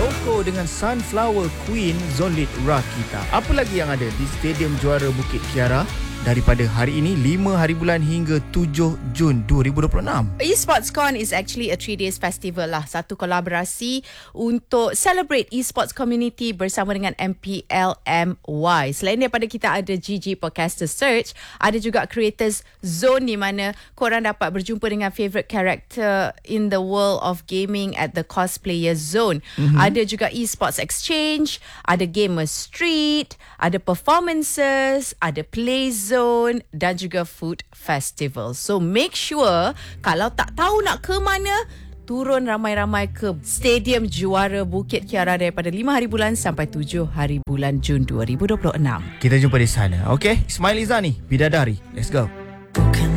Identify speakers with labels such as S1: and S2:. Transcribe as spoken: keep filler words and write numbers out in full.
S1: Loco dengan Sunflower Queen, Zonlit Rakita. Apa lagi yang ada di Stadium Juara Bukit Kiara daripada hari ini lima hari bulan hingga tujuh Jun dua ribu dua puluh enam?
S2: eSportsCon is actually a three days festival lah. Satu kolaborasi untuk celebrate esports community bersama dengan M P L M Y. Selain daripada kita ada G G Podcaster Search, ada juga Creators Zone di mana korang dapat berjumpa dengan favourite character in the world of gaming at the Cosplayer Zone. Mm-hmm. Ada juga eSports Exchange, ada Gamer Street, ada performances, ada Play Zone dan juga Food Festival. So make sure kalau tak tahu nak ke mana, turun ramai-ramai ke Stadium Juara Bukit Kiara daripada lima hari bulan sampai tujuh hari bulan Jun dua ribu dua puluh enam.
S1: Kita jumpa di sana. Okay, Ismail Izani, Bidadari. Let's go.
S3: Bukan